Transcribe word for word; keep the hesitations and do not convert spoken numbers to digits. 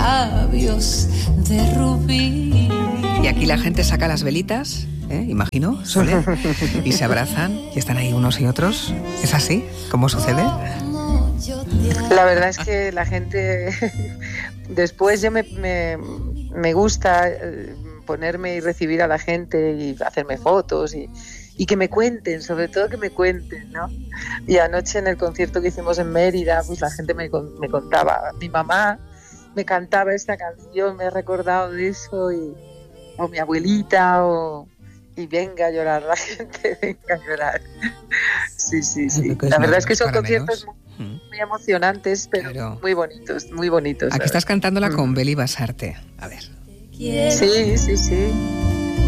labios de rubí. Y aquí la gente saca las velitas, ¿eh? Imagino, Sole, y se abrazan y están ahí unos y otros. ¿Es así? ¿Cómo sucede? La verdad es que la gente después yo me, me, me gusta ponerme y recibir a la gente y hacerme fotos y, y que me cuenten, sobre todo que me cuenten, ¿no? Y anoche en el concierto que hicimos en Mérida, pues la gente me, me contaba, mi mamá me cantaba esta canción, me he recordado de eso, y, o mi abuelita, o... y venga a llorar la gente, venga a llorar. Sí, sí, sí. La verdad es que son conciertos muy, muy emocionantes, pero claro, muy bonitos, muy bonitos. Aquí estás cantándola con Beli Basarte. A ver. Sí, sí, sí.